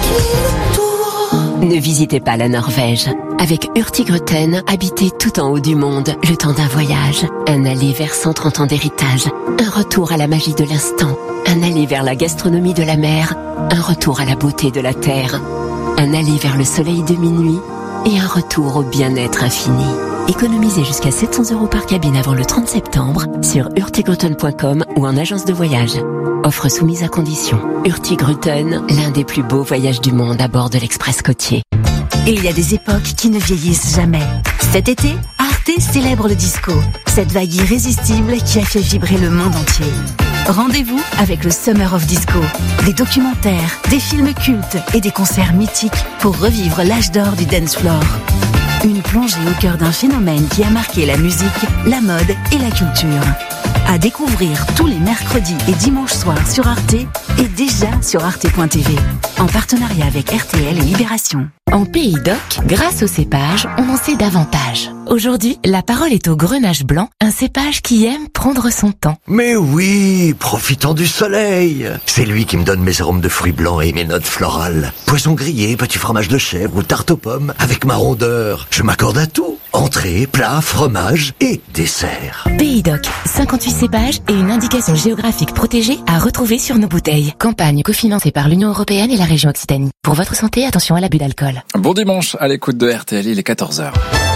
Ne visitez pas la Norvège. Avec Hurtigruten, habitez tout en haut du monde le temps d'un voyage. Un aller vers 130 ans d'héritage. Un retour à la magie de l'instant. Un aller vers la gastronomie de la mer. Un retour à la beauté de la terre. Un aller vers le soleil de minuit. Et un retour au bien-être infini. Économisez jusqu'à 700 € par cabine avant le 30 septembre sur hurtigruten.com ou en agence de voyage. Offre soumise à condition. Hurtigruten, l'un des plus beaux voyages du monde à bord de l'Express côtier. Il y a des époques qui ne vieillissent jamais. Cet été, Arte célèbre le disco. Cette vague irrésistible qui a fait vibrer le monde entier. Rendez-vous avec le Summer of Disco. Des documentaires, des films cultes et des concerts mythiques pour revivre l'âge d'or du dance floor. Une plongée au cœur d'un phénomène qui a marqué la musique, la mode et la culture. À découvrir tous les mercredis et dimanches soirs sur Arte et déjà sur arte.tv. En partenariat avec RTL et Libération. En Pays d'Oc, grâce au cépage, on en sait davantage. Aujourd'hui, la parole est au Grenache blanc, un cépage qui aime prendre son temps. Mais oui, profitant du soleil. C'est lui qui me donne mes arômes de fruits blancs et mes notes florales. Poisson grillé, petit fromage de chèvre ou tarte aux pommes, avec ma rondeur. Je m'accorde à tout. Entrée, plat, fromage et dessert. Pays d'Oc, 58 cépages et une indication géographique protégée à retrouver sur nos bouteilles. Campagne cofinancée par l'Union européenne et la région Occitanie. Pour votre santé, attention à l'abus d'alcool. Bon dimanche à l'écoute de RTL, il est 14h.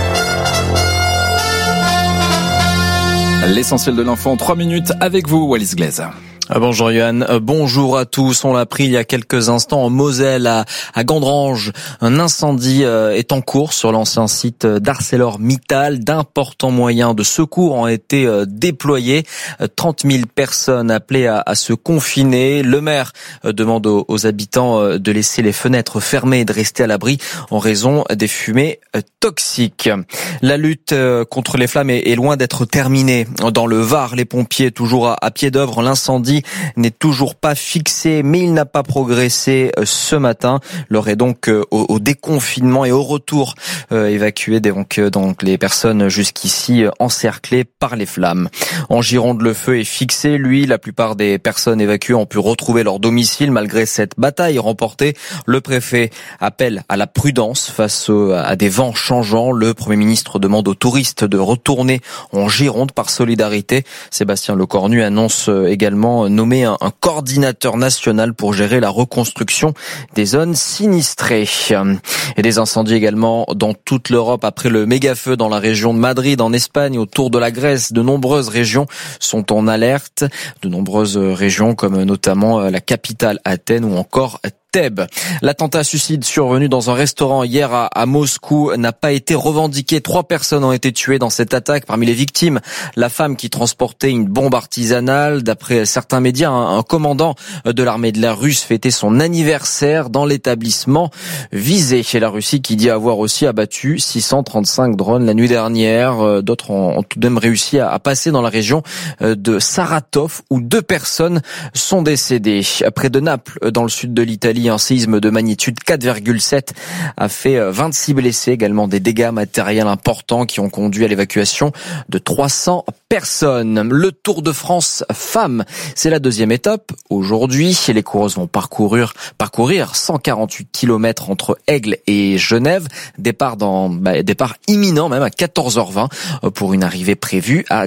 L'essentiel de l'info en 3 minutes avec vous, Wallis Glaise. Bonjour Yoann, bonjour à tous. On l'a appris il y a quelques instants en Moselle, à Gandrange. Un incendie est en cours sur l'ancien site d'ArcelorMittal. D'importants moyens de secours ont été déployés. 30 000 personnes appelées à se confiner. Le maire demande aux habitants de laisser les fenêtres fermées et de rester à l'abri en raison des fumées toxiques. La lutte contre les flammes est loin d'être terminée. Dans le Var, les pompiers toujours à pied d'œuvre. L'incendie n'est toujours pas fixé, mais il n'a pas progressé ce matin. L'heure est donc au déconfinement et au retour évacuer donc les personnes jusqu'ici encerclées par les flammes. En Gironde, le feu est fixé. Lui, la plupart des personnes évacuées ont pu retrouver leur domicile malgré cette bataille remportée. Le préfet appelle à la prudence face à des vents changeants. Le Premier ministre demande aux touristes de retourner en Gironde par solidarité. Sébastien Lecornu annonce également nommer un coordinateur national pour gérer la reconstruction des zones sinistrées. Et des incendies également dans toute l'Europe après le méga-feu dans la région de Madrid, en Espagne, autour de la Grèce. De nombreuses régions sont en alerte. De nombreuses régions comme notamment la capitale Athènes ou encore Thèbes. L'attentat suicide survenu dans un restaurant hier à Moscou n'a pas été revendiqué. 3 personnes ont été tuées dans cette attaque. Parmi les victimes, la femme qui transportait une bombe artisanale. D'après certains médias, un commandant de l'armée de l'air russe fêtait son anniversaire dans l'établissement visé. Chez la Russie qui dit avoir aussi abattu 635 drones la nuit dernière. D'autres ont tout de même réussi à passer dans la région de Saratov où 2 personnes sont décédées. Près de Naples, dans le sud de l'Italie, un séisme de magnitude 4,7 a fait 26 blessés, également des dégâts matériels importants qui ont conduit à l'évacuation de 300 personnes. Le Tour de France femmes, c'est la 2e étape. Aujourd'hui, les coureuses vont parcourir 148 km entre Aigle et Genève. Départ imminent même à 14h20 pour une arrivée prévue à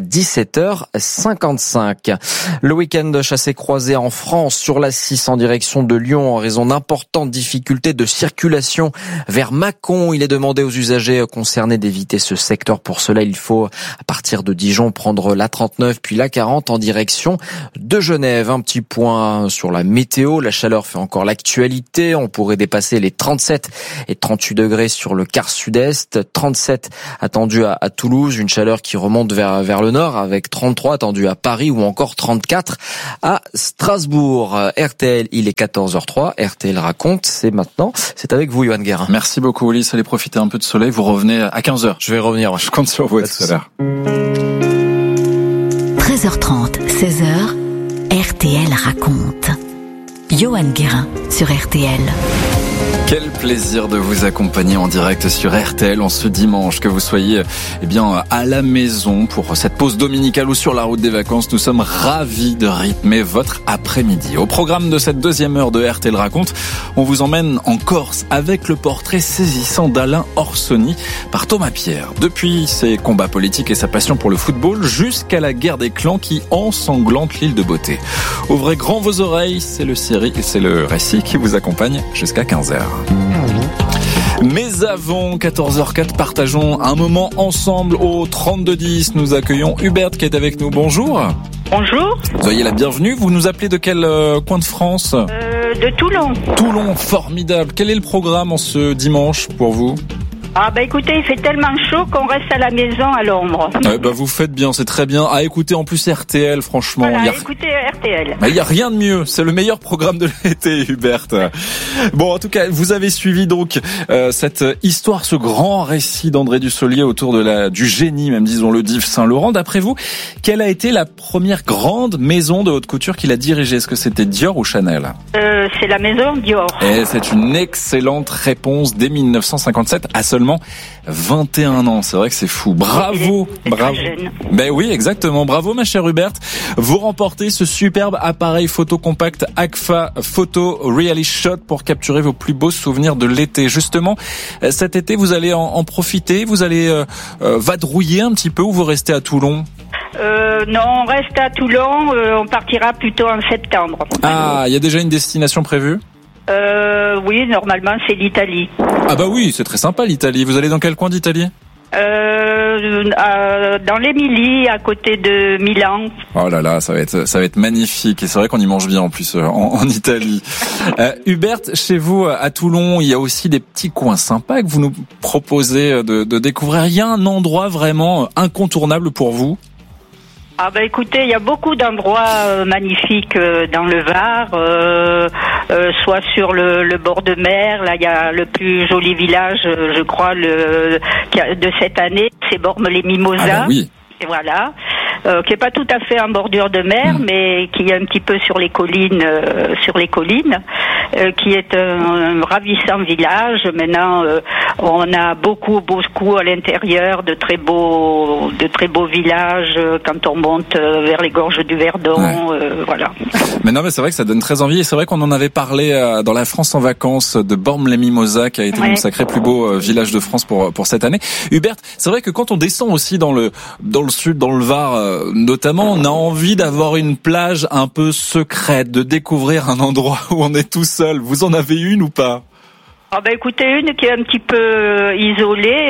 17h55. Le week-end chassé-croisé en France sur l'A6 en direction de Lyon en raison d'importantes difficultés de circulation vers Mâcon. Il est demandé aux usagers concernés d'éviter ce secteur. Pour cela, il faut, à partir de Dijon, prendre l'A39 puis l'A40 en direction de Genève. Un petit point sur la météo. La chaleur fait encore l'actualité. On pourrait dépasser les 37 et 38 degrés sur le quart sud-est. 37 attendu à Toulouse. Une chaleur qui remonte vers le nord avec 33 attendu à Paris ou encore 34 à Strasbourg. RTL, il est 14h03. RTL raconte, c'est maintenant. C'est avec vous, Yoann Guérin. Merci beaucoup, Ulysse. Allez profiter un peu de soleil. Vous revenez à 15h. Je vais revenir. Je compte sur vous tout à l'heure. 13h30, 16h, RTL raconte. Yoann Guérin sur RTL. Quel plaisir de vous accompagner en direct sur RTL en ce dimanche, que vous soyez à la maison pour cette pause dominicale ou sur la route des vacances. Nous sommes ravis de rythmer votre après-midi. Au programme de cette deuxième heure de RTL Raconte, on vous emmène en Corse avec le portrait saisissant d'Alain Orsoni par Thomas Pierre. Depuis ses combats politiques et sa passion pour le football jusqu'à la guerre des clans qui ensanglante l'île de Beauté. Ouvrez grand vos oreilles, c'est le récit qui vous accompagne jusqu'à 15h. Mais avant 14h04, partageons un moment ensemble au 3210. Nous accueillons Hubert qui est avec nous. Bonjour. Bonjour. Soyez la bienvenue. Vous nous appelez de quel coin de France ? De Toulon. Toulon, formidable. Quel est le programme en ce dimanche pour vous ? Écoutez, il fait tellement chaud qu'on reste à la maison à l'ombre. Vous faites bien, c'est très bien. Écoutez en plus RTL, franchement. Voilà, écoutez RTL. Il n'y a rien de mieux, c'est le meilleur programme de l'été, Hubert. Bon, en tout cas, vous avez suivi donc cette histoire, ce grand récit d'André Dussolier autour du génie, même disons-le, d'Yves Saint-Laurent. D'après vous, quelle a été la première grande maison de haute couture qu'il a dirigée ? Est-ce que c'était Dior ou Chanel ? C'est la maison Dior. Et c'est une excellente réponse dès 1957 à seulement 21 ans. C'est vrai que c'est fou. Bravo. Bravo. Ben oui, exactement. Bravo, ma chère Hubert. Vous remportez ce superbe appareil photo compact Agfa Photo Reality Shot pour capturer vos plus beaux souvenirs de l'été. Justement, cet été, vous allez en profiter, vous allez vadrouiller un petit peu ou vous restez à Toulon ? Non, on reste à Toulon, on partira plutôt en septembre. Il y a déjà une destination prévue ? Oui, normalement c'est l'Italie. Oui, c'est très sympa l'Italie. Vous allez dans quel coin d'Italie ? Dans l'Émilie, à côté de Milan. Oh là là, ça va être magnifique. Et c'est vrai qu'on y mange bien en plus en Italie. Hubert, chez vous à Toulon, il y a aussi des petits coins sympas que vous nous proposez de découvrir. Il y a un endroit vraiment incontournable pour vous ? Écoutez, il y a beaucoup d'endroits magnifiques dans le Var, soit sur le bord de mer. Là, il y a le plus joli village, je crois, de cette année, c'est Bormes-les-Mimosas. Oui. Et voilà, qui est pas tout à fait en bordure de mer, mais qui est un petit peu sur les collines, qui est un ravissant village. Maintenant, on a beaucoup à l'intérieur de très beaux villages quand on monte vers les gorges du Verdon. Voilà. Mais non, mais c'est vrai que ça donne très envie. Et c'est vrai qu'on en avait parlé dans la France en vacances de Bormes-les-Mimosas, qui a été donc sacré plus beau village de France pour cette année. Hubert, c'est vrai que quand on descend aussi dans le sud, dans le Var notamment, on a envie d'avoir une plage un peu secrète, de découvrir un endroit où on est tout seul. Vous en avez une ou pas ? Écoutez, une qui est un petit peu isolée,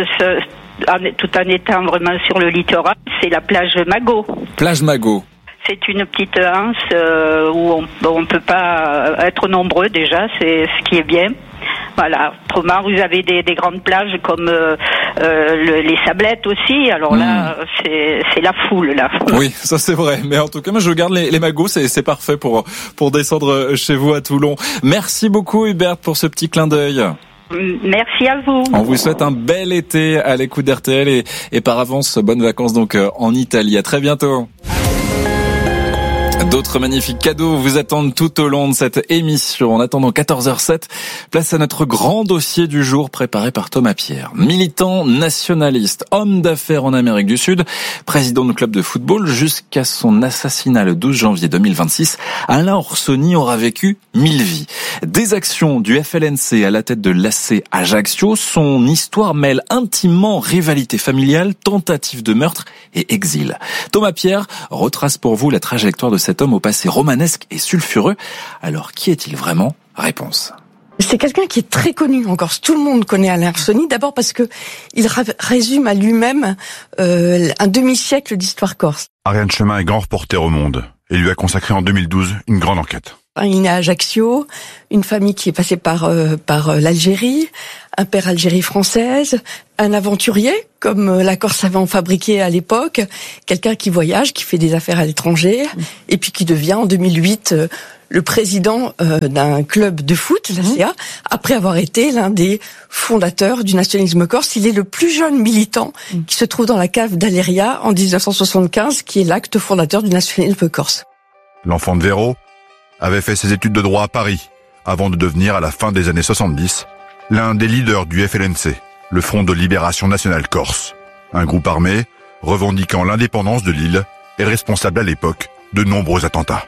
tout en étant vraiment sur le littoral, c'est la plage Magot. Plage Magot. C'est une petite anse où on peut pas être nombreux déjà, c'est ce qui est bien. Voilà. Autrement, vous avez des grandes plages comme les Sablettes aussi. Alors là, c'est la foule là. Oui, ça c'est vrai. Mais en tout cas, moi je garde les magots. C'est parfait pour descendre chez vous à Toulon. Merci beaucoup Hubert pour ce petit clin d'œil. Merci à vous. On vous souhaite un bel été à l'écoute d'RTL et par avance bonnes vacances donc en Italie. À très bientôt. D'autres magnifiques cadeaux vous attendent tout au long de cette émission. En attendant 14h07, place à notre grand dossier du jour préparé par Thomas Pierre. Militant nationaliste, homme d'affaires en Amérique du Sud, président de club de football jusqu'à son assassinat le 12 janvier 2026, Alain Orsoni aura vécu 1000 vies. Des actions du FLNC à la tête de l'AC Ajaccio, son histoire mêle intimement rivalité familiale, tentative de meurtre et exil. Thomas Pierre retrace pour vous la trajectoire de cet homme au passé romanesque et sulfureux. Alors, qui est-il vraiment ? Réponse. C'est quelqu'un qui est très connu en Corse. Tout le monde connaît Alain Orsoni, d'abord parce que il résume à lui-même un demi-siècle d'histoire corse. Ariane Chemin est grand reporter au Monde et lui a consacré en 2012 une grande enquête. Il est né à Ajaccio, une famille qui est passée par l'Algérie, un père Algérie française, un aventurier, comme la Corse savait en fabriquer à l'époque, quelqu'un qui voyage, qui fait des affaires à l'étranger, et puis qui devient en 2008 le président d'un club de foot, l'ACA, après avoir été l'un des fondateurs du nationalisme corse. Il est le plus jeune militant qui se trouve dans la cave d'Aléria en 1975, qui est l'acte fondateur du nationalisme corse. L'enfant de Véro avait fait ses études de droit à Paris, avant de devenir, à la fin des années 70, l'un des leaders du FLNC, le Front de Libération Nationale Corse, un groupe armé revendiquant l'indépendance de l'île et responsable à l'époque de nombreux attentats.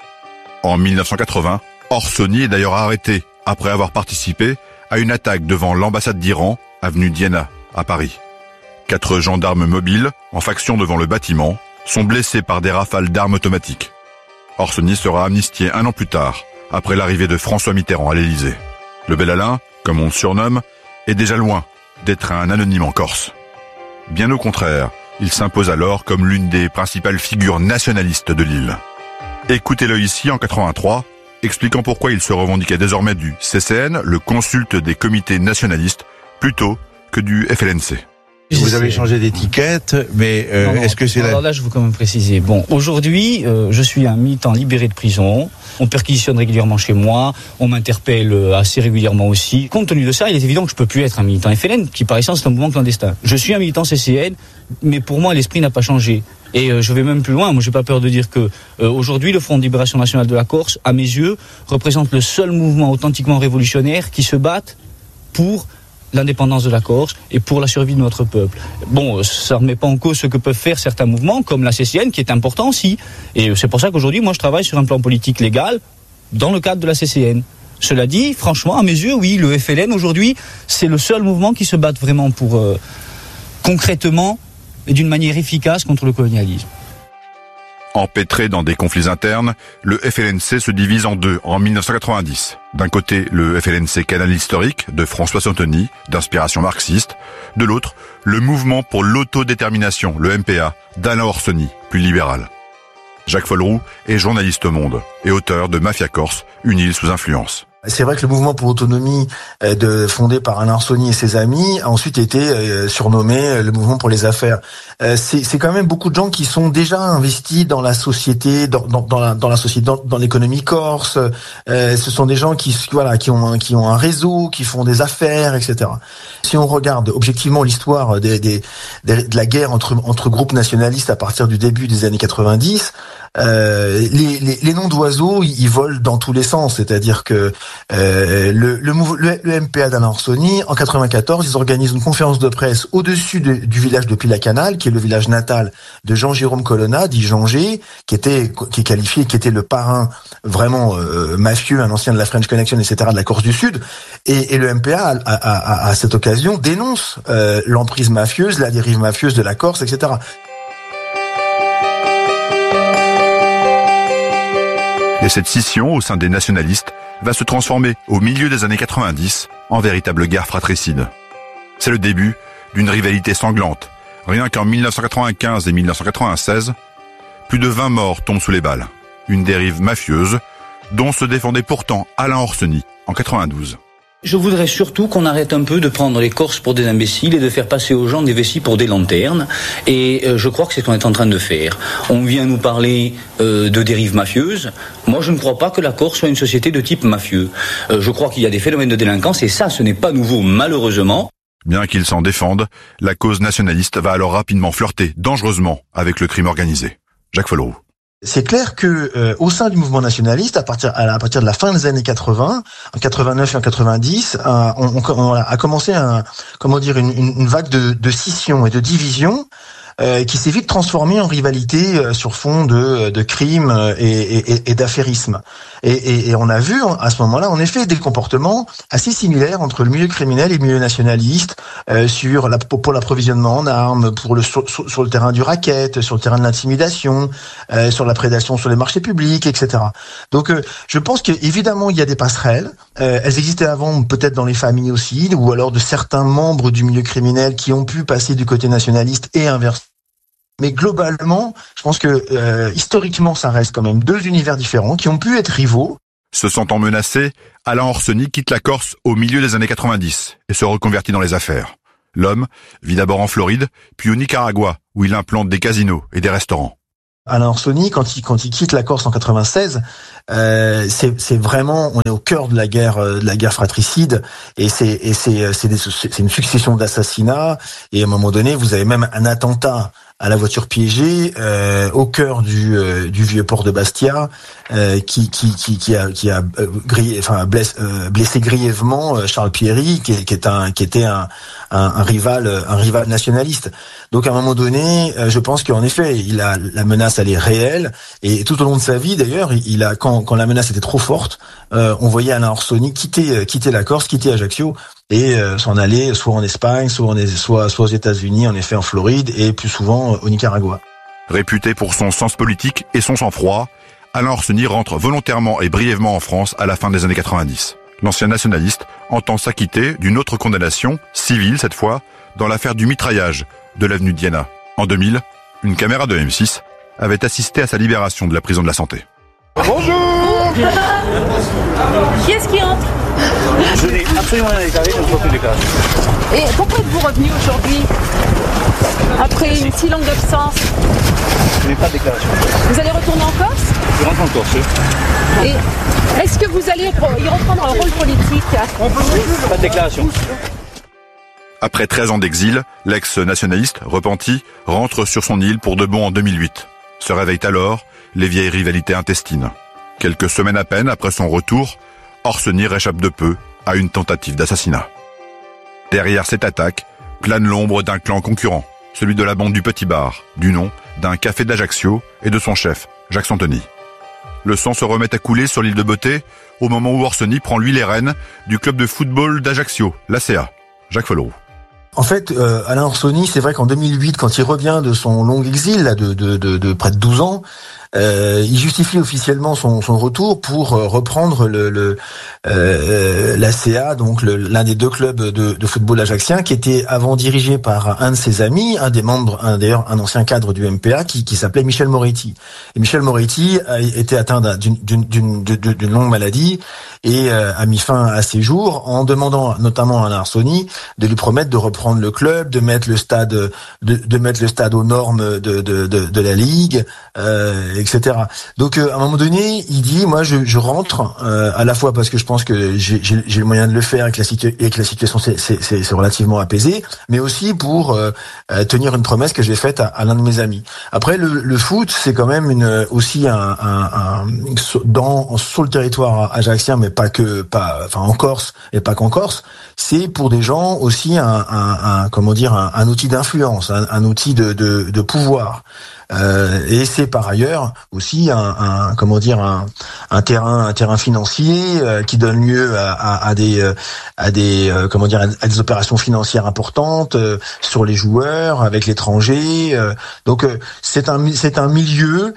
En 1980, Orsoni est d'ailleurs arrêté après avoir participé à une attaque devant l'ambassade d'Iran, avenue Diana, à Paris. 4 gendarmes mobiles, en faction devant le bâtiment, sont blessés par des rafales d'armes automatiques. Orsoni sera amnistié 1 an plus tard, après l'arrivée de François Mitterrand à l'Élysée. Le bel Alain, comme on le surnomme, est déjà loin d'être un anonyme en Corse. Bien au contraire, il s'impose alors comme l'une des principales figures nationalistes de l'île. Écoutez-le ici en 83, expliquant pourquoi il se revendiquait désormais du CCN, le consulte des comités nationalistes, plutôt que du FLNC. Vous avez changé d'étiquette, mais non, est-ce que c'est alors là, je veux quand même préciser. Bon, aujourd'hui, je suis un militant libéré de prison. On perquisitionne régulièrement chez moi. On m'interpelle assez régulièrement aussi. Compte tenu de ça, il est évident que je peux plus être un militant FLN, qui par essence est un mouvement clandestin. Je suis un militant CCN, mais pour moi, l'esprit n'a pas changé. Et je vais même plus loin. Moi, j'ai pas peur de dire que aujourd'hui, le Front de Libération Nationale de la Corse, à mes yeux, représente le seul mouvement authentiquement révolutionnaire qui se batte pour l'indépendance de la Corse et pour la survie de notre peuple. Bon, ça ne remet pas en cause ce que peuvent faire certains mouvements, comme la CCN, qui est important aussi. Et c'est pour ça qu'aujourd'hui, moi, je travaille sur un plan politique légal dans le cadre de la CCN. Cela dit, franchement, à mes yeux, oui, le FLN, aujourd'hui, c'est le seul mouvement qui se bat vraiment pour, concrètement et d'une manière efficace contre le colonialisme. Empêtré dans des conflits internes, le FLNC se divise en deux en 1990. D'un côté, le FLNC Canal historique de François Santoni, d'inspiration marxiste. De l'autre, le mouvement pour l'autodétermination, le MPA, d'Alain Orsoni, plus libéral. Jacques Folleroux est journaliste au Monde et auteur de Mafia Corse, une île sous influence. C'est vrai que le mouvement pour l'autonomie fondé par Alain Orsoni et ses amis a ensuite été surnommé le mouvement pour les affaires. C'est quand même beaucoup de gens qui sont déjà investis dans la société, dans la société, dans l'économie corse. Ce sont des gens qui ont un réseau, qui font des affaires, etc. Si on regarde objectivement l'histoire de la guerre entre groupes nationalistes à partir du début des années 90, les noms d'oiseaux, ils volent dans tous les sens. C'est-à-dire que le MPA d'Alain Orsoni, en 94, ils organisent une conférence de presse au-dessus du village de Pilacanal, qui est le village natal de Jean-Jérôme Colonna, dit Jean G, qui est qualifié, qui était le parrain vraiment mafieux, un ancien de la French Connection, etc., de la Corse du Sud. Et le MPA, à cette occasion, dénonce l'emprise mafieuse, la dérive mafieuse de la Corse, etc. Et cette scission au sein des nationalistes va se transformer au milieu des années 90 en véritable guerre fratricide. C'est le début d'une rivalité sanglante. Rien qu'en 1995 et 1996, plus de 20 morts tombent sous les balles. Une dérive mafieuse dont se défendait pourtant Alain Orsoni en 92. Je voudrais surtout qu'on arrête un peu de prendre les Corses pour des imbéciles et de faire passer aux gens des vessies pour des lanternes. Et je crois que c'est ce qu'on est en train de faire. On vient nous parler de dérives mafieuses. Moi, je ne crois pas que la Corse soit une société de type mafieux. Je crois qu'il y a des phénomènes de délinquance et ça, ce n'est pas nouveau, malheureusement. Bien qu'ils s'en défendent, la cause nationaliste va alors rapidement flirter dangereusement avec le crime organisé. Jacques Folleroux. C'est clair que au sein du mouvement nationaliste, à partir de la fin des années 80, en 89 et en 90, on a commencé une vague de scission et de division qui s'est vite transformée en rivalité sur fond de crimes et d'affairisme. Et on a vu à ce moment-là, en effet, des comportements assez similaires entre le milieu criminel et le milieu nationaliste pour l'approvisionnement en armes, sur le terrain du racket, sur le terrain de l'intimidation, sur la prédation sur les marchés publics, etc. Donc, je pense qu'évidemment, il y a des passerelles. Elles existaient avant, peut-être dans les familles aussi, ou alors de certains membres du milieu criminel qui ont pu passer du côté nationaliste et inversement. Mais globalement, je pense que historiquement, ça reste quand même deux univers différents qui ont pu être rivaux. Se sentant menacé, Alain Orsoni quitte la Corse au milieu des années 90 et se reconvertit dans les affaires. L'homme vit d'abord en Floride, puis au Nicaragua, où il implante des casinos et des restaurants. Alain Orsoni, quand il quitte la Corse en 96, c'est vraiment, on est au cœur de la guerre fratricide, et c'est une succession d'assassinats, et à un moment donné, vous avez même un attentat à la voiture piégée au cœur du vieux port de Bastia, qui a blessé grièvement Charles Pieri, qui était un rival nationaliste. Donc à un moment donné, je pense qu'en effet, la menace elle est réelle, et tout au long de sa vie d'ailleurs, quand la menace était trop forte, on voyait Alain Orsoni quitter la Corse, quitter Ajaccio et s'en aller soit en Espagne, soit aux États-Unis, en effet en Floride, et plus souvent au Nicaragua. Réputé pour son sens politique et son sang-froid, Alain Orsoni rentre volontairement et brièvement en France à la fin des années 90. L'ancien nationaliste entend s'acquitter d'une autre condamnation, civile cette fois, dans l'affaire du mitraillage de l'avenue Diana. En 2000, une caméra de M6 avait assisté à sa libération de la prison de la Santé. Bonjour. Qui est-ce qui entre? Je n'ai absolument rien déclaré, je ne peux plus déclarer. Et pourquoi êtes-vous revenu aujourd'hui après une si longue absence? Je n'ai pas de déclaration. Vous allez retourner en Corse? Je rentre en Corse. Et est-ce que vous allez y reprendre un rôle politique? Pas de déclaration. Après 13 ans d'exil, l'ex-nationaliste, repenti, rentre sur son île pour de bon en 2008. Se réveillent alors les vieilles rivalités intestines. Quelques semaines à peine après son retour, Orsoni réchappe de peu à une tentative d'assassinat. Derrière cette attaque, plane l'ombre d'un clan concurrent, celui de la bande du Petit Bar, du nom d'un café d'Ajaccio et de son chef, Jacques Santoni. Le sang se remet à couler sur l'île de Beauté au moment où Orsoni prend lui les rênes du club de football d'Ajaccio, l'ACA, Jacques Folloroux. En fait, Alain Orsoni, c'est vrai qu'en 2008, quand il revient de son long exil là, de près de 12 ans, il justifie officiellement son retour pour reprendre l'ACA, donc l'un des deux clubs de football ajaccien, qui était avant dirigé par un de ses amis, un des membres, d'ailleurs un ancien cadre du MPA, qui s'appelait Michel Moretti. Et Michel Moretti a été atteint d'une longue maladie et a mis fin à ses jours en demandant notamment à Alain Orsoni de lui promettre de reprendre le club, de mettre le stade aux normes de la ligue, etc. Donc à un moment donné, il dit moi je rentre à la fois parce que je pense que j'ai le moyen de le faire et que la situation c'est relativement apaisé, mais aussi pour tenir une promesse que j'ai faite à l'un de mes amis. Après le foot, c'est quand même aussi sur le territoire ajaccien, mais en Corse et pas qu'en Corse, c'est pour des gens aussi un outil d'influence, un outil de pouvoir. Et c'est par ailleurs aussi un terrain financier qui donne lieu à des opérations financières importantes sur les joueurs avec l'étranger. Donc c'est un milieu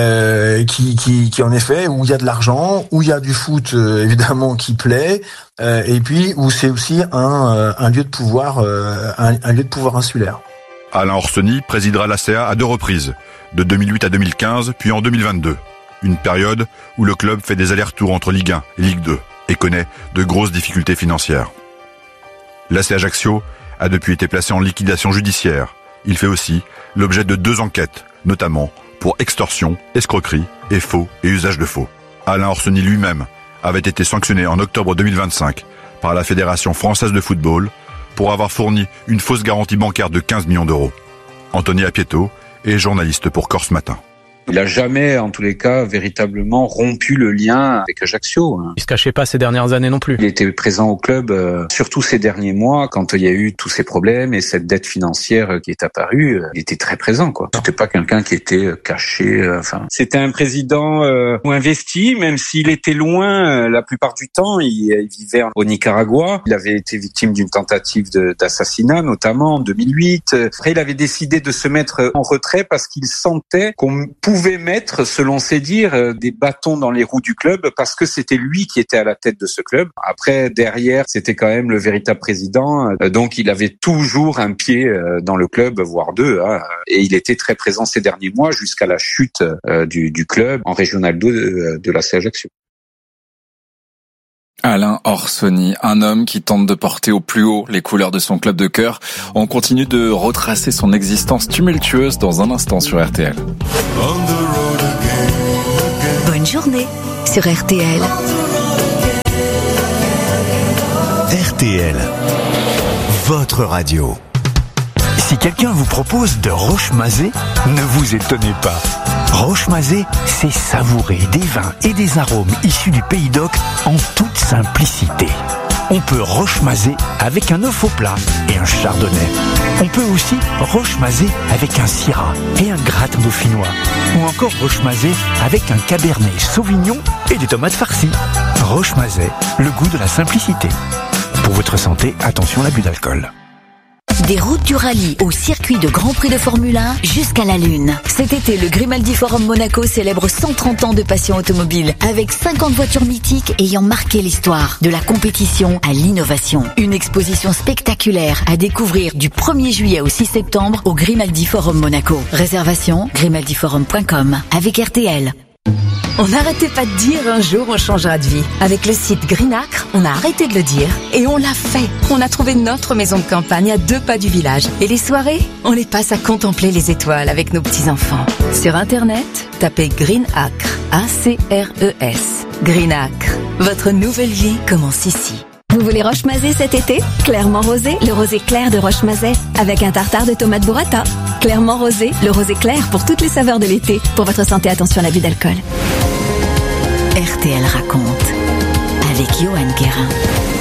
qui en effet où il y a de l'argent, où il y a du foot évidemment qui plaît, et puis où c'est aussi un lieu de pouvoir insulaire. Alain Orsoni présidera l'ACA à 2 reprises, de 2008 à 2015, puis en 2022. Une période où le club fait des allers-retours entre Ligue 1 et Ligue 2 et connaît de grosses difficultés financières. L'ACA Ajaccio a depuis été placé en liquidation judiciaire. Il fait aussi l'objet de 2 enquêtes, notamment pour extorsion, escroquerie et faux et usage de faux. Alain Orsoni lui-même avait été sanctionné en octobre 2025 par la Fédération française de football pour avoir fourni une fausse garantie bancaire de 15 millions d'euros. Anthony Apieto est journaliste pour Corse Matin. Il n'a jamais, en tous les cas, véritablement rompu le lien avec Ajaccio. Il se cachait pas ces dernières années non plus. Il était présent au club, surtout ces derniers mois, quand il y a eu tous ces problèmes et cette dette financière qui est apparue. Il était très présent, quoi. C'était pas quelqu'un qui était caché. C'était un président investi, même s'il était loin la plupart du temps. Il vivait au Nicaragua. Il avait été victime d'une tentative d'assassinat, notamment en 2008. Après, il avait décidé de se mettre en retrait parce qu'il sentait qu'on pouvait mettre, selon ses dires, des bâtons dans les roues du club parce que c'était lui qui était à la tête de ce club. Après, derrière, c'était quand même le véritable président. Donc, il avait toujours un pied dans le club, voire 2. Et il était très présent ces derniers mois jusqu'à la chute du club en Régional 2 de l'ACA Ajaccio. Alain Orsoni, un homme qui tente de porter au plus haut les couleurs de son club de cœur. On continue de retracer son existence tumultueuse dans un instant sur RTL. Bonne journée sur RTL. RTL, votre radio. Si quelqu'un vous propose de Rochemazé, ne vous étonnez pas. Rochemazé, c'est savourer des vins et des arômes issus du Pays d'Oc en toute simplicité. On peut Rochemazé avec un œuf au plat et un chardonnay. On peut aussi Rochemazé avec un syrah et un gratin dauphinois. Ou encore Rochemazé avec un cabernet sauvignon et des tomates farcies. Rochemazé, le goût de la simplicité. Pour votre santé, attention à l'abus d'alcool. Des routes du rallye au circuit de Grand Prix de Formule 1 jusqu'à la Lune. Cet été, le Grimaldi Forum Monaco célèbre 130 ans de passion automobile avec 50 voitures mythiques ayant marqué l'histoire. De la compétition à l'innovation. Une exposition spectaculaire à découvrir du 1er juillet au 6 septembre au Grimaldi Forum Monaco. Réservation grimaldiforum.com avec RTL. On n'arrêtait pas de dire un jour on changera de vie. Avec le site Greenacre, on a arrêté de le dire et on l'a fait. On a trouvé notre maison de campagne à 2 pas du village. Et les soirées, on les passe à contempler les étoiles avec nos petits-enfants. Sur Internet, tapez Greenacre, A-C-R-E-S. Greenacre, votre nouvelle vie commence ici. Vous voulez Rochemazé cet été? Clairement rosé, le rosé clair de Rochemazé, avec un tartare de tomates burrata. Clairement rosé, le rosé clair pour toutes les saveurs de l'été. Pour votre santé, attention à l'abus d'alcool. RTL raconte avec Johan Guérin.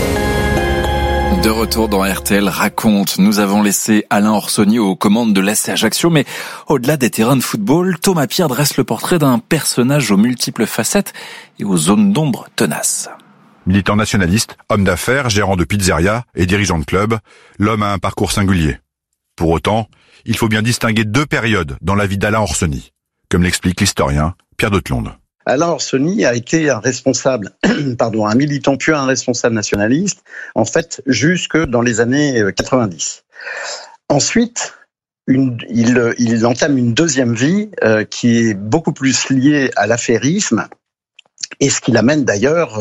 De retour dans RTL raconte, nous avons laissé Alain Orsoni aux commandes de l'AC Ajaccio, mais au-delà des terrains de football, Thomas Pierre dresse le portrait d'un personnage aux multiples facettes et aux zones d'ombre tenaces. Militant nationaliste, homme d'affaires, gérant de pizzeria et dirigeant de club, l'homme a un parcours singulier. Pour autant, il faut bien distinguer 2 périodes dans la vie d'Alain Orsoni, comme l'explique l'historien Pierre de Tlonde. Alain Orsoni a été un responsable, un militant puis un responsable nationaliste, en fait, jusque dans les années 90. Ensuite, il entame une deuxième vie qui est beaucoup plus liée à l'affairisme, et ce qui l'amène d'ailleurs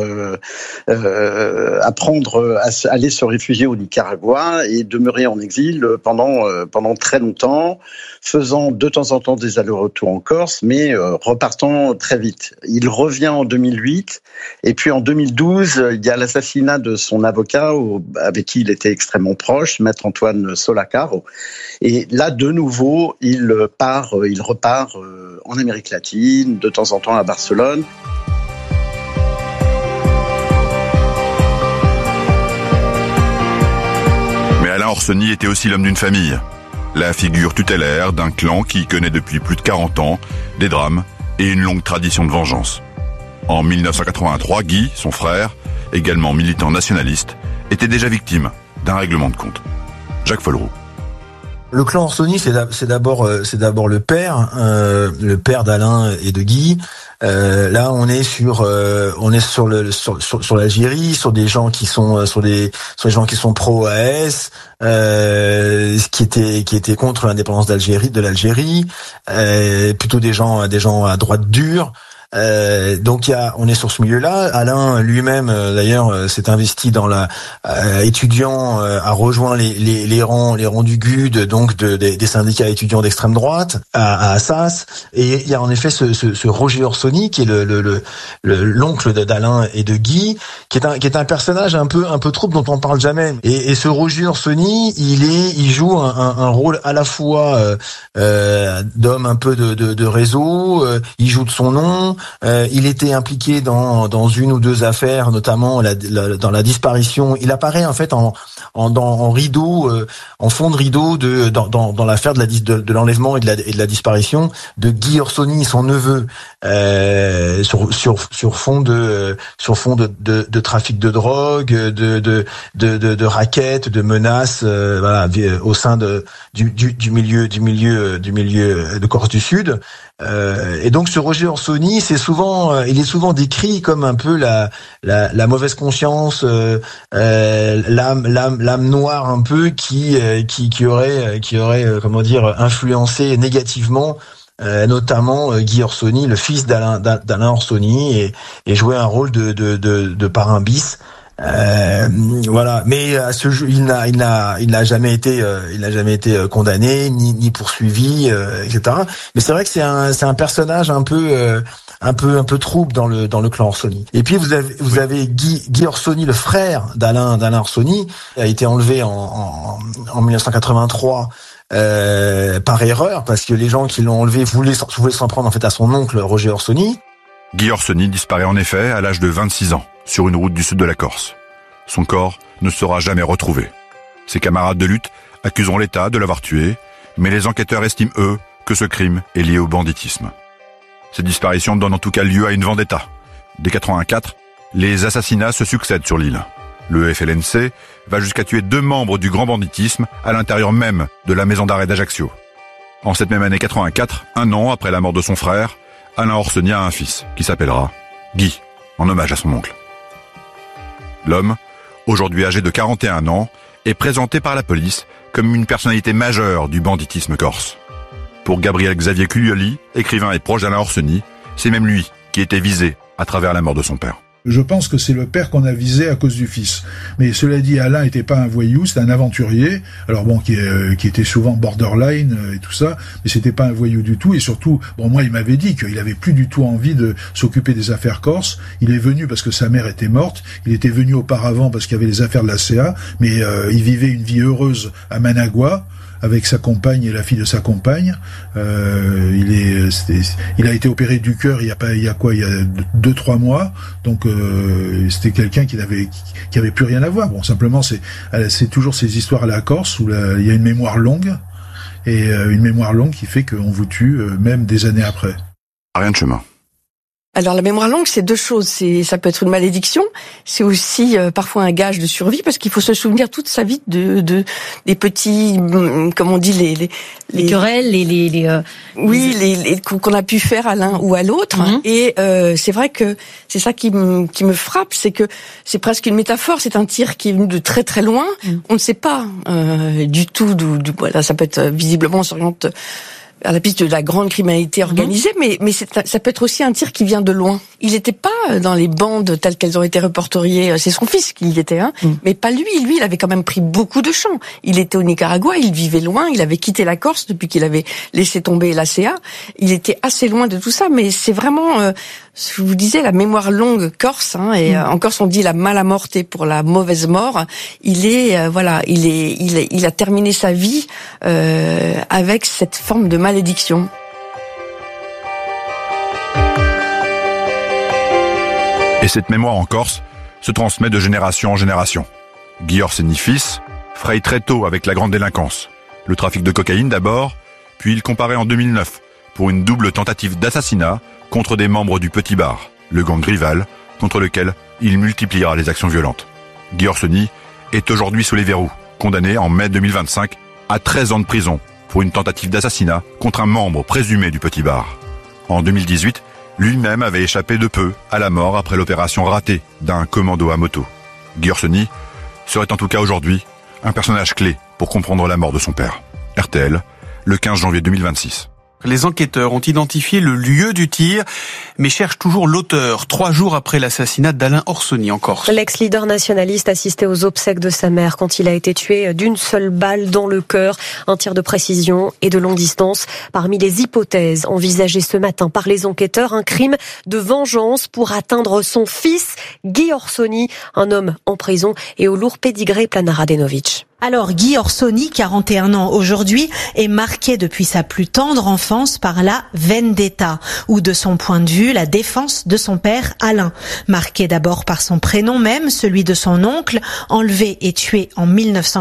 à aller se réfugier au Nicaragua et demeurer en exil pendant très longtemps, faisant de temps en temps des allers-retours en Corse, mais repartant très vite. Il revient en 2008, et puis en 2012, il y a l'assassinat de son avocat, avec qui il était extrêmement proche, Maître Antoine Solacaro. Et là, de nouveau, il repart en Amérique latine, de temps en temps à Barcelone. Alain Orsoni était aussi l'homme d'une famille, la figure tutélaire d'un clan qui connaît depuis plus de 40 ans des drames et une longue tradition de vengeance. En 1983, Guy, son frère, également militant nationaliste, était déjà victime d'un règlement de compte. Jacques Folleroux. Le clan Orsoni, c'est d'abord le père d'Alain et de Guy. Là, on est sur l'Algérie, sur des gens qui sont sur des gens qui sont pro AS, qui étaient contre l'indépendance de l'Algérie, plutôt des gens à droite dure. Donc on est sur ce milieu-là. Alain lui-même d'ailleurs s'est investi dans étudiant, a rejoint les rangs du GUD, donc des syndicats étudiants d'extrême droite à Assas. Et il y a en effet ce Roger Orsoni qui est l'oncle d'Alain et de Guy, qui est un personnage un peu trouble dont on parle jamais. Et ce Roger Orsoni, il joue un rôle à la fois d'homme un peu de réseau, il joue de son nom. Il était impliqué dans une ou deux affaires, notamment dans la disparition. Il apparaît en fait en rideau, en fond de rideau dans l'affaire de l'enlèvement et de la disparition de Guy Orsoni, son neveu, sur fond de trafic de drogue, de raquettes, de menaces, au sein du milieu de Corse du Sud. Et donc ce Roger Orsoni, il est souvent décrit comme un peu la mauvaise conscience, l'âme noire un peu qui aurait influencé négativement notamment Guy Orsoni, le fils d'Alain Orsoni, et joué un rôle de parrain bis. Voilà, mais à ce jeu, il n'a jamais été condamné ni poursuivi, etc. Mais c'est vrai que c'est un personnage un peu trouble dans le clan Orsoni. Et puis vous avez Guy Orsoni, le frère d'Alain Orsoni, a été enlevé en 1983 par erreur, parce que les gens qui l'ont enlevé voulaient s'en prendre en fait à son oncle Roger Orsoni. Guy Orsoni disparaît en effet à l'âge de 26 ans, sur une route du sud de la Corse. Son corps ne sera jamais retrouvé. Ses camarades de lutte accuseront l'État de l'avoir tué, mais les enquêteurs estiment, eux, que ce crime est lié au banditisme. Cette disparition donne en tout cas lieu à une vendetta. Dès 84, les assassinats se succèdent sur l'île. Le FLNC va jusqu'à tuer 2 membres du grand banditisme à l'intérieur même de la maison d'arrêt d'Ajaccio. En cette même année 84, un an après la mort de son frère, Alain Orsoni a un fils qui s'appellera Guy, en hommage à son oncle. L'homme, aujourd'hui âgé de 41 ans, est présenté par la police comme une personnalité majeure du banditisme corse. Pour Gabriel Xavier Culioli, écrivain et proche d'Alain Orsoni, c'est même lui qui était visé à travers la mort de son père. Je pense que c'est le père qu'on a visé à cause du fils. Mais cela dit, Alain n'était pas un voyou, c'était un aventurier. Alors bon, qui était souvent borderline et tout ça, mais c'était pas un voyou du tout. Et surtout, bon, moi, il m'avait dit qu'il avait plus du tout envie de s'occuper des affaires corses. Il est venu parce que sa mère était morte. Il était venu auparavant parce qu'il y avait les affaires de la CA. Mais il vivait une vie heureuse à Managua, avec sa compagne et la fille de sa compagne. Il a été opéré du cœur il y a 2-3 mois. Donc c'était quelqu'un qui avait plus rien à voir. Bon, simplement c'est toujours ces histoires à la Corse où il y a une mémoire longue et une mémoire longue qui fait qu'on vous tue même des années après. Rien de chemin. Alors la mémoire longue, c'est 2 choses. Ça peut être une malédiction, c'est aussi parfois un gage de survie parce qu'il faut se souvenir toute sa vie des petits, comme on dit, les querelles, les qu'on a pu faire à l'un ou à l'autre. Mm-hmm. Et c'est vrai que c'est ça qui me frappe, c'est que c'est presque une métaphore. C'est un tir qui est venu de très très loin. On ne sait pas du tout d'où. Voilà, ça peut être visiblement on s'oriente à la piste de la grande criminalité organisée, mais ça peut être aussi un tir qui vient de loin. Il n'était pas dans les bandes telles qu'elles ont été répertoriées. C'est son fils qui y était, mais pas lui. Lui, il avait quand même pris beaucoup de champs. Il était au Nicaragua, il vivait loin, il avait quitté la Corse depuis qu'il avait laissé tomber la CA. Il était assez loin de tout ça, mais c'est vraiment, je vous disais, la mémoire longue corse. Et en Corse, on dit la mala morte pour la mauvaise mort. Il a terminé sa vie avec cette forme de malédiction. Et cette mémoire en Corse se transmet de génération en génération. Guy Orsoni fils fraye très tôt avec la grande délinquance. Le trafic de cocaïne d'abord, puis il comparaît en 2009 pour une double tentative d'assassinat contre des membres du Petit Bar, le gang rival, contre lequel il multipliera les actions violentes. Guy Orsoni est aujourd'hui sous les verrous, condamné en mai 2025 à 13 ans de prison pour une tentative d'assassinat contre un membre présumé du Petit Bar. En 2018, lui-même avait échappé de peu à la mort après l'opération ratée d'un commando à moto. Guy Orsoni serait en tout cas aujourd'hui un personnage clé pour comprendre la mort de son père. RTL, le 15 janvier 2026. Les enquêteurs ont identifié le lieu du tir, mais cherchent toujours l'auteur, 3 jours après l'assassinat d'Alain Orsoni en Corse. L'ex-leader nationaliste assistait aux obsèques de sa mère quand il a été tué d'une seule balle dans le cœur. Un tir de précision et de longue distance. Parmi les hypothèses envisagées ce matin par les enquêteurs, un crime de vengeance pour atteindre son fils, Guy Orsoni, un homme en prison et au lourd pédigré Plana-Radenovic. Alors, Guy Orsoni, 41 ans aujourd'hui, est marqué depuis sa plus tendre enfance par la vendetta, ou de son point de vue, la défense de son père Alain. Marqué d'abord par son prénom même, celui de son oncle, enlevé et tué en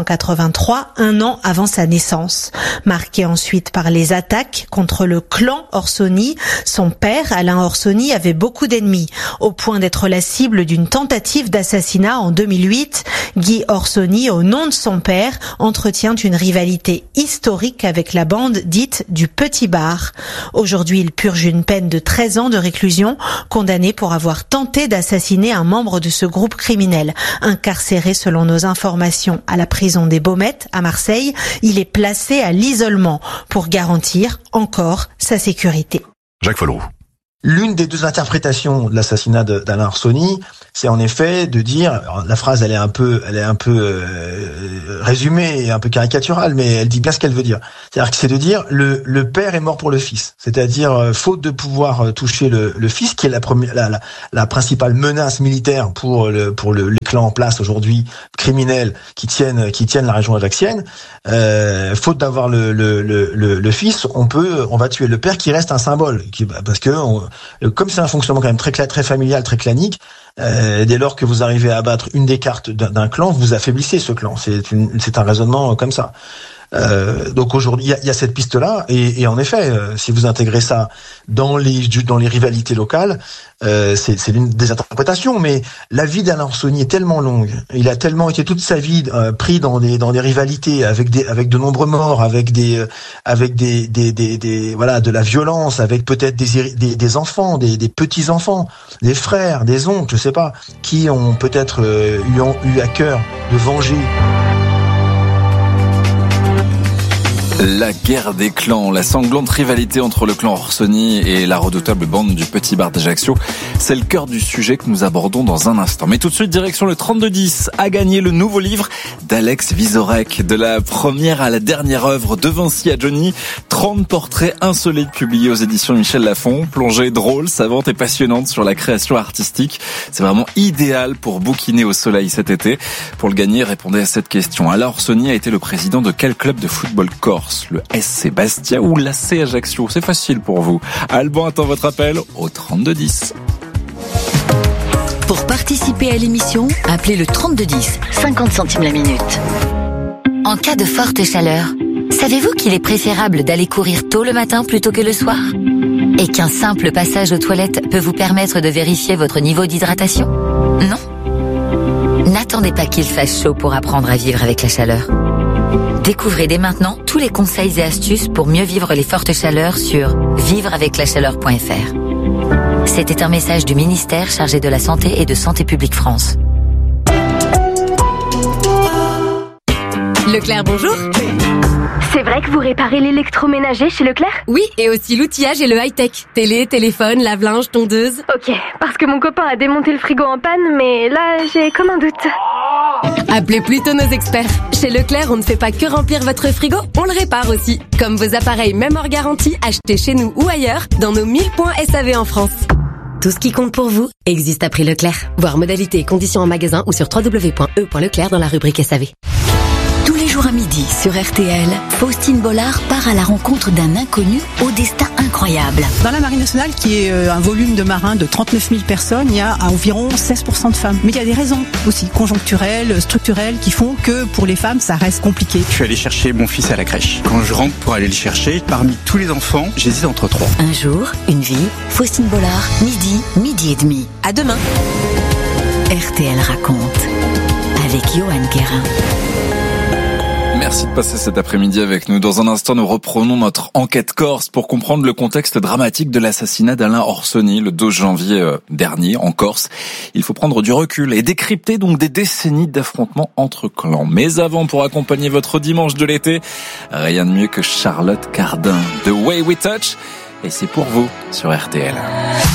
1983, 1 an avant sa naissance. Marqué ensuite par les attaques contre le clan Orsoni, son père, Alain Orsoni, avait beaucoup d'ennemis, au point d'être la cible d'une tentative d'assassinat en 2008. Guy Orsoni, au nom de son père, entretient une rivalité historique avec la bande dite du Petit Bar. Aujourd'hui, il purge une peine de 13 ans de réclusion, condamné pour avoir tenté d'assassiner un membre de ce groupe criminel. Incarcéré selon nos informations à la prison des Baumettes à Marseille, il est placé à l'isolement pour garantir encore sa sécurité. Jacques Folleroux. L'une des deux interprétations de l'assassinat d'Alain Orsoni, c'est en effet de dire, la phrase elle est un peu résumée et un peu caricaturale, mais elle dit bien ce qu'elle veut dire. C'est-à-dire que c'est de dire le père est mort pour le fils. C'est-à-dire faute de pouvoir toucher le fils, qui est la principale menace militaire pour les clans en place aujourd'hui, criminels qui tiennent la région ajaxienne. Faute d'avoir le fils, on va tuer le père qui reste un symbole, parce que comme c'est un fonctionnement quand même très familial, très clanique. Dès lors que vous arrivez à abattre une des cartes d'un clan, vous affaiblissez ce clan. C'est un raisonnement comme ça. Donc aujourd'hui, il y a cette piste-là, et en effet, si vous intégrez ça dans les rivalités locales, c'est l'une des interprétations. Mais la vie d'Alain Orsoni est tellement longue, il a tellement été toute sa vie pris dans des rivalités avec de nombreux morts, avec des voilà, de la violence, avec peut-être des enfants, des petits enfants, des frères, des oncles, je sais pas, qui ont peut-être eu à cœur de venger. La guerre des clans, la sanglante rivalité entre le clan Orsoni et la redoutable bande du Petit Bar d'Ajaccio, c'est le cœur du sujet que nous abordons dans un instant. Mais tout de suite, direction le 3210, a gagné le nouveau livre d'Alex Vizorek. De la première à la dernière œuvre de Vinci à Johnny, 30 portraits insolites publiés aux éditions Michel Lafon, plongée drôle, savante et passionnante sur la création artistique. C'est vraiment idéal pour bouquiner au soleil cet été. Pour le gagner, répondez à cette question. Alain Orsoni a été le président de quel club de football corse? Le SC Bastia ou l'AC Ajaccio? C'est facile pour vous. Alban attend votre appel au 3210. Pour participer à l'émission, appelez le 3210, 50 centimes la minute. En cas de forte chaleur, savez-vous qu'il est préférable d'aller courir tôt le matin plutôt que le soir? Et qu'un simple passage aux toilettes peut vous permettre de vérifier votre niveau d'hydratation? Non? N'attendez pas qu'il fasse chaud pour apprendre à vivre avec la chaleur. Découvrez dès maintenant tous les conseils et astuces pour mieux vivre les fortes chaleurs sur vivreaveclachaleur.fr. C'était un message du ministère chargé de la Santé et de Santé publique France. Leclerc, bonjour. C'est vrai que vous réparez l'électroménager chez Leclerc? Oui, et aussi l'outillage et le high-tech. Télé, téléphone, lave-linge, tondeuse. Ok, parce que mon copain a démonté le frigo en panne, mais là, j'ai comme un doute. Appelez plutôt nos experts. Chez Leclerc, on ne fait pas que remplir votre frigo, on le répare aussi. Comme vos appareils même hors garantie, achetés chez nous ou ailleurs, dans nos 1000 points SAV en France. Tout ce qui compte pour vous existe à prix Leclerc. Voir modalités et conditions en magasin ou sur www.e.leclerc dans la rubrique SAV. Tous les jours à midi sur RTL, Faustine Bollard part à la rencontre d'un inconnu au destin incroyable. Dans la Marine nationale, qui est un volume de marins de 39 000 personnes, il y a environ 16% de femmes. Mais il y a des raisons aussi conjoncturelles, structurelles, qui font que pour les femmes, ça reste compliqué. Je suis allé chercher mon fils à la crèche. Quand je rentre pour aller le chercher, parmi tous les enfants, j'hésite entre 3. Un jour, une vie, Faustine Bollard, midi et demi. À demain. RTL raconte, avec Johan Guérin. Merci de passer cet après-midi avec nous. Dans un instant, nous reprenons notre enquête corse pour comprendre le contexte dramatique de l'assassinat d'Alain Orsoni le 12 janvier dernier en Corse. Il faut prendre du recul et décrypter donc des décennies d'affrontements entre clans. Mais avant, pour accompagner votre dimanche de l'été, rien de mieux que Charlotte Cardin, The Way We Touch. Et c'est pour vous sur RTL.